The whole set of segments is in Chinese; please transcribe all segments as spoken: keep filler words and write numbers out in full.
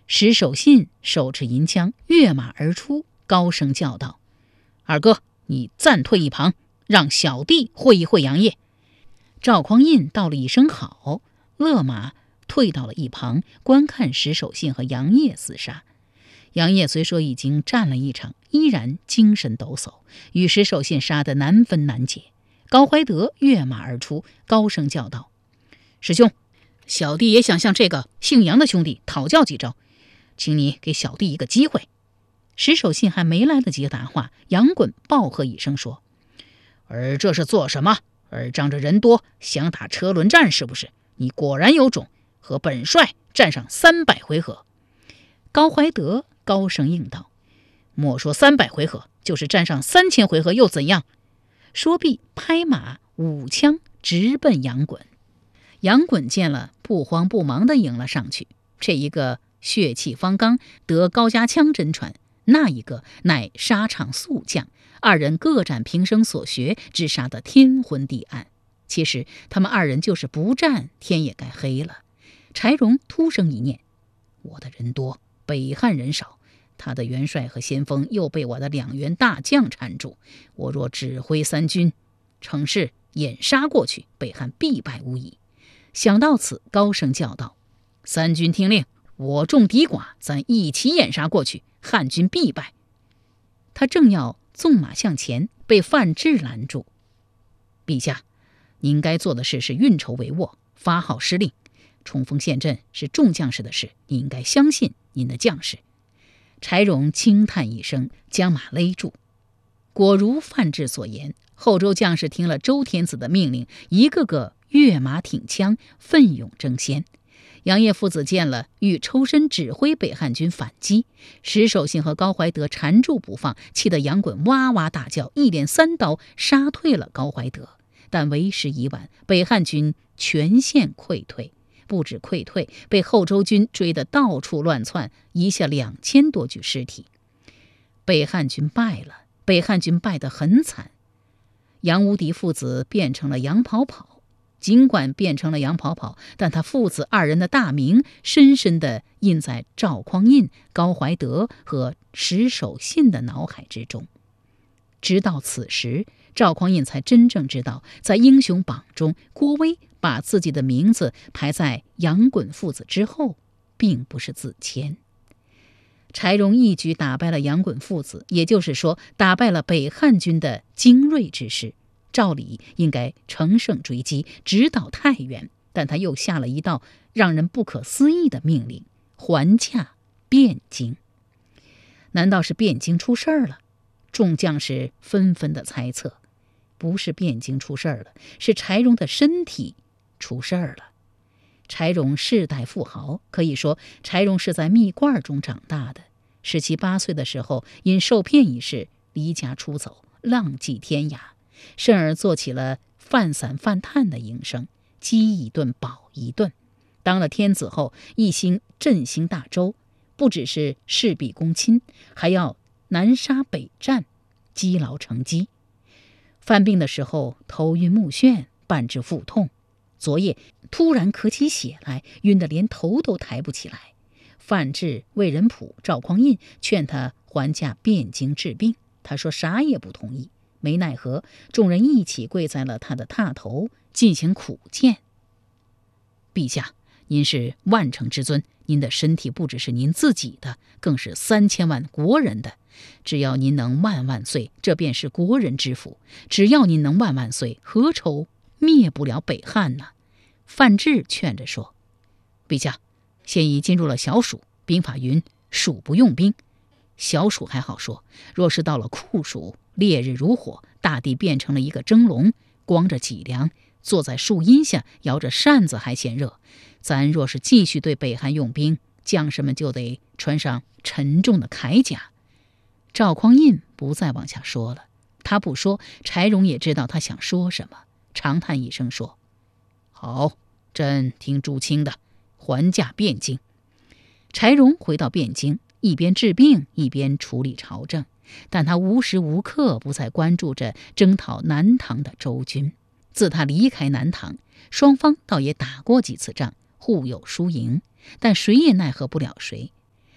石守信手持银枪跃马而出，高声叫道：二哥，你暂退一旁，让小弟会一会杨业。赵匡胤道了一声好，勒马退到了一旁，观看石守信和杨业厮杀。杨业虽说已经战了一场，依然精神抖擞，与石守信杀得难分难解。高怀德跃马而出，高声叫道：师兄，小弟也想向这个姓杨的兄弟讨教几招，请你给小弟一个机会。石守信还没来得及答话，杨衮暴喝一声说：而这是做什么？而仗着人多想打车轮战是不是？你果然有种，和本帅战上三百回合。高怀德高声应道：莫说三百回合，就是战上三千回合又怎样？说毕，拍马舞枪直奔杨衮。杨衮见了，不慌不忙地迎了上去。这一个血气方刚，得高家枪真传；那一个乃沙场速将，二人各展平生所学，只杀得天昏地暗。其实他们二人就是不战，天也该黑了。柴荣突生一念：我的人多，北汉人少，他的元帅和先锋又被我的两员大将缠住，我若指挥三军，乘势掩杀过去，北汉必败无疑。想到此，高声叫道：三军听令，我众敌寡，咱一起掩杀过去，汉军必败。他正要纵马向前，被范质拦住。陛下，您该做的事是运筹帷幄，发号施令。冲锋陷阵是众将士的事，你应该相信您的将士。柴荣轻叹一声，将马勒住。果如范质所言，后周将士听了周天子的命令，一个个跃马挺枪，奋勇争先。杨业父子见了，欲抽身指挥北汉军反击。石守信和高怀德缠住不放，气得杨衮哇哇大叫，一连三刀杀退了高怀德。但为时已晚，北汉军全线溃退。不止溃退，被后周军追得到处乱窜，遗下两千多具尸体。北汉军败了，北汉军败得很惨。杨无敌父子变成了杨跑跑，尽管变成了杨跑跑，但他父子二人的大名深深地印在赵匡胤、高怀德和石守信的脑海之中。直到此时，赵匡胤才真正知道，在英雄榜中，郭威把自己的名字排在杨衮父子之后，并不是自谦。柴荣一举打败了杨衮父子，也就是说，打败了北汉军的精锐之师。照理应该乘胜追击，直捣太原，但他又下了一道让人不可思议的命令：还驾汴京。难道是汴京出事儿了？众将士纷纷的猜测，不是汴京出事儿了，是柴荣的身体出事儿了。柴荣世代富豪，可以说柴荣是在蜜罐中长大的。十七八岁的时候，因受骗一事离家出走，浪迹天涯，甚而做起了贩散贩炭的营生，饥一顿饱一顿。当了天子后，一心振兴大周，不只是事必躬亲，还要南沙北战，积劳成疾。犯病的时候头晕目眩，半肢腹痛，昨夜突然咳起血来，晕得连头都抬不起来。范质、魏仁溥、赵匡胤劝他还驾汴京治病，他说啥也不同意。没奈何，众人一起跪在了他的榻头，进行苦谏。陛下，您是万乘之尊，您的身体不只是您自己的，更是三千万国人的。只要您能万万岁，这便是国人之福。只要您能万万岁，何愁灭不了北汉呢？范质劝着说：陛下，现已进入了小暑，兵法云暑不用兵。小暑还好说，若是到了酷暑，烈日如火，大地变成了一个蒸笼，光着脊梁，坐在树荫下摇着扇子还嫌热。咱若是继续对北汉用兵，将士们就得穿上沉重的铠甲。赵匡胤不再往下说了，他不说，柴荣也知道他想说什么，长叹一声说：好，朕听朱清的，还驾汴京。柴荣回到汴京，一边治病一边处理朝政，但他无时无刻不在关注着征讨南唐的周军。自他离开南唐，双方倒也打过几次仗，互有输赢，但谁也奈何不了谁。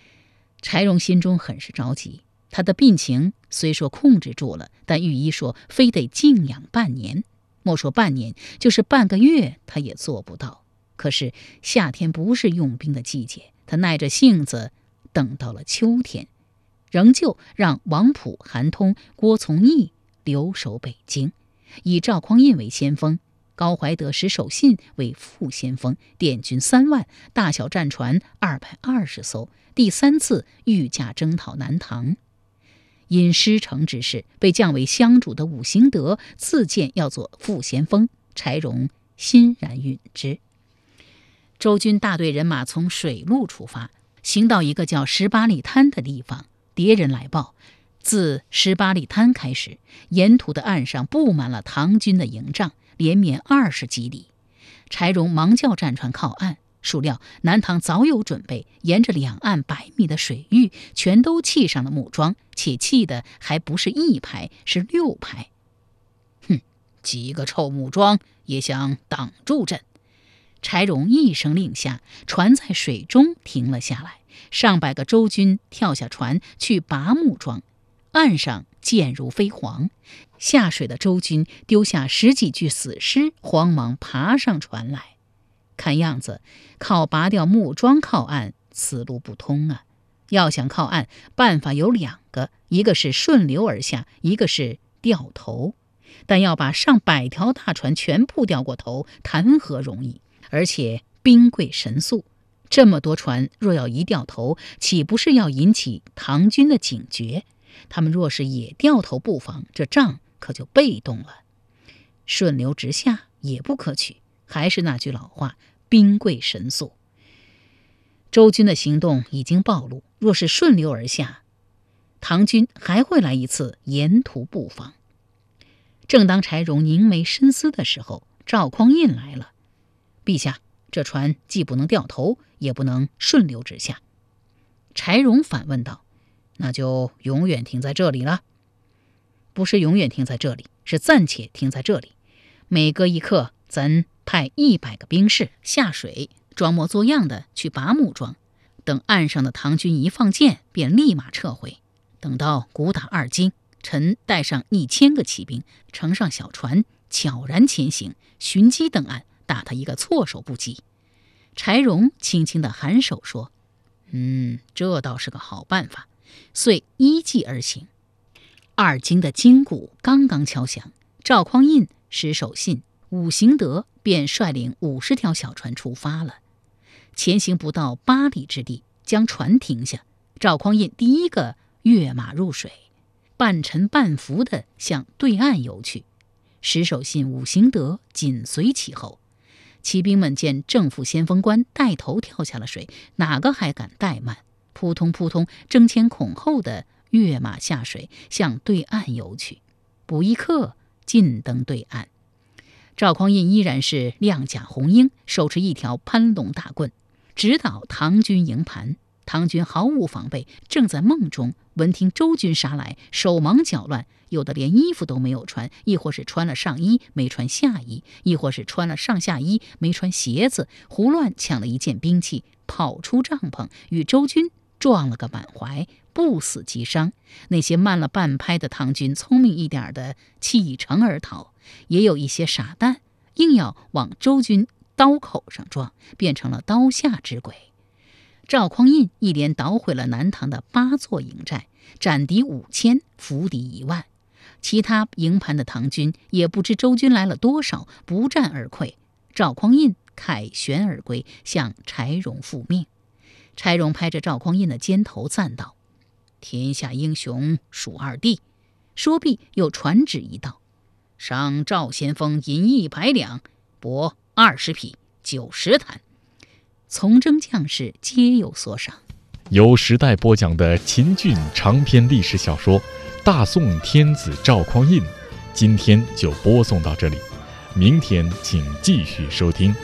柴荣心中很是着急，他的病情虽说控制住了，但御医说非得静养半年，莫说半年，就是半个月他也做不到。可是夏天不是用兵的季节，他耐着性子等到了秋天，仍旧让王溥、韩通、郭从义留守北京，以赵匡胤为先锋，高怀德、石守信为副先锋，点军三万，大小战船二百二十艘，第三次御驾征讨南唐。因失城之事，被降为襄主的武行德自荐要做副先锋，柴荣欣然允之。周军大队人马从水路出发，行到一个叫十八里滩的地方，敌人来报，自十八里滩开始，沿途的岸上布满了唐军的营帐，连绵二十几里。柴荣忙叫战船靠岸，孰料南唐早有准备，沿着两岸百米的水域，全都砌上了木桩，且砌的还不是一排，是六排。哼，几个臭木桩也想挡住朕！柴荣一声令下，船在水中停了下来，上百个周军跳下船去拔木桩，岸上箭如飞蝗，下水的周军丢下十几具死尸，慌忙爬上船来。看样子靠拔掉木桩靠岸此路不通啊！要想靠岸，办法有两个，一个是顺流而下，一个是掉头。但要把上百条大船全部掉过头，谈何容易？而且兵贵神速，这么多船若要一掉头，岂不是要引起唐军的警觉？他们若是也掉头不防，这仗可就被动了。顺流直下也不可取，还是那句老话，兵贵神速。周军的行动已经暴露，若是顺流而下，唐军还会来一次沿途布防。正当柴荣凝眉深思的时候，赵匡胤来了。陛下，这船既不能掉头，也不能顺流直下。柴荣反问道：那就永远停在这里了？不是永远停在这里，是暂且停在这里。每隔一刻，咱派一百个兵士下水，装模作样的去拔木桩，等岸上的唐军一放箭，便立马撤回。等到鼓打二更，臣带上一千个骑兵，乘上小船，悄然前行，寻机登岸，打他一个措手不及。柴荣轻轻地颔首说：嗯，这倒是个好办法。遂依计而行。二更的金鼓刚刚敲响，赵匡胤、石守信、武行德便率领五十条小船出发了。前行不到八里之地，将船停下，赵匡胤第一个跃马入水，半沉半浮地向对岸游去。石守信、武行德紧随其后。骑兵们见正副先锋官带头跳下了水，哪个还敢怠慢？扑通扑通，争先恐后的跃马下水，向对岸游去。不一刻，尽登对岸。赵匡胤依然是亮甲红缨，手持一条攀龙大棍，直捣唐军营盘。唐军毫无防备，正在梦中，闻听周军杀来，手忙脚乱，有的连衣服都没有穿，亦或是穿了上衣没穿下衣，亦或是穿了上下衣没穿鞋子，胡乱抢了一件兵器，跑出帐篷，与周军撞了个满怀，不死即伤。那些慢了半拍的唐军，聪明一点的弃城而逃，也有一些傻蛋硬要往周军刀口上撞，变成了刀下之鬼。赵匡胤一连捣毁了南唐的八座营寨，斩敌五千，俘敌一万。其他营盘的唐军也不知周军来了多少，不战而溃。赵匡胤凯旋而归，向柴荣复命。柴荣拍着赵匡胤的肩头赞道：天下英雄数二弟。说毕又传旨一道：赏赵先锋银一百两，帛二十匹，九十坛。从征将士皆有所赏。 由时代播讲的秦俊长篇历史小说《大宋天子赵匡胤》，今天就播送到这里，明天请继续收听。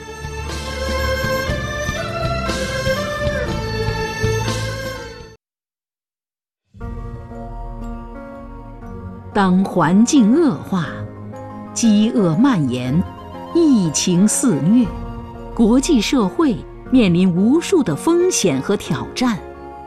当环境恶化，饥饿蔓延，疫情肆虐，国际社会面临无数的风险和挑战。